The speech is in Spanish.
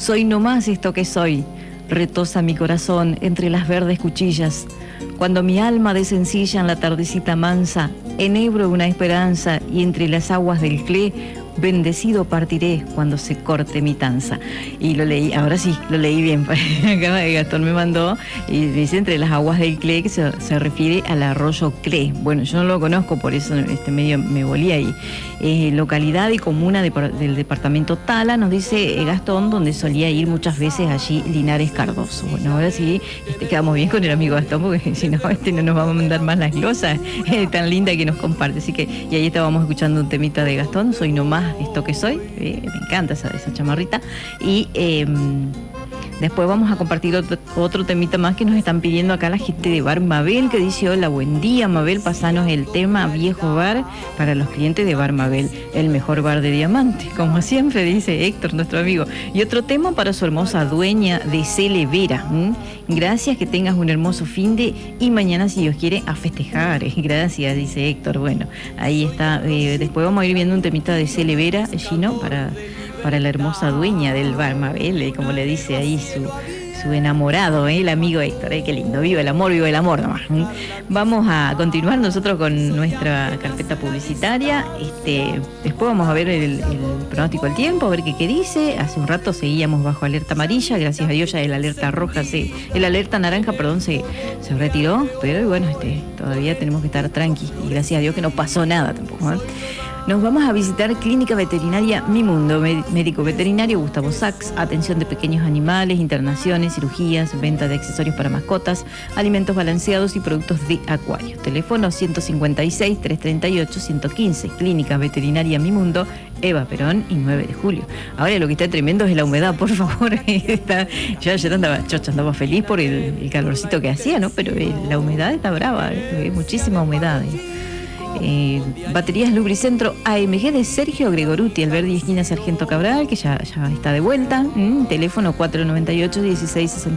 soy nomás esto que soy, retosa mi corazón entre las verdes cuchillas. Cuando mi alma de sencilla en la tardecita mansa, enhebro una esperanza y entre las aguas del clé, bendecido partiré cuando se corte mi tanza. Y lo leí, ahora sí, lo leí bien. Acá Gastón me mandó y dice entre las aguas del Clé, que se refiere al arroyo Clé. Bueno, yo no lo conozco, por eso medio me volí ahí. Localidad y comuna del departamento Tala, nos dice Gastón, donde solía ir muchas veces allí Linares Cardoso. Bueno, ahora sí quedamos bien con el amigo Gastón, porque si no, no nos vamos a mandar más las glosas tan linda que nos comparte. Así que, y ahí estábamos escuchando un temita de Gastón, soy nomás esto que soy, me encanta esa chamarrita. Y después vamos a compartir otro temita más que nos están pidiendo acá la gente de Bar Mabel, que dice: hola, buen día Mabel, pasanos el tema Viejo Bar para los clientes de Bar Mabel, el mejor bar de Diamante, como siempre dice Héctor, nuestro amigo. Y otro tema para su hermosa dueña de Cele Vera. Gracias, que tengas un hermoso fin de y mañana, si Dios quiere, a festejar. Gracias, dice Héctor. Bueno, ahí está. Después vamos a ir viendo un temita de Cele Vera, Gino, para la hermosa dueña del Bar Mabel, como le dice ahí su enamorado, el amigo Héctor. Qué lindo, viva el amor nomás. Vamos a continuar nosotros con nuestra carpeta publicitaria. Después vamos a ver el pronóstico del tiempo, a ver qué dice. Hace un rato seguíamos bajo alerta amarilla, gracias a Dios ya el alerta roja, el alerta naranja, se retiró, pero bueno, todavía tenemos que estar tranqui, y gracias a Dios que no pasó nada tampoco. Nos vamos a visitar Clínica Veterinaria Mi Mundo, médico veterinario Gustavo Sachs, atención de pequeños animales, internaciones, cirugías, venta de accesorios para mascotas, alimentos balanceados y productos de acuario. Teléfono 156-338-115, Clínica Veterinaria Mi Mundo, Eva Perón y 9 de julio. Ahora lo que está tremendo es la humedad, por favor. Yo ayer andaba feliz por el calorcito que hacía, ¿no? Pero la humedad está brava, muchísima humedad. Baterías Lubricentro AMG de Sergio Gregoruti, Alberdi esquina Sargento Cabral, que ya está de vuelta. Teléfono 498-1660.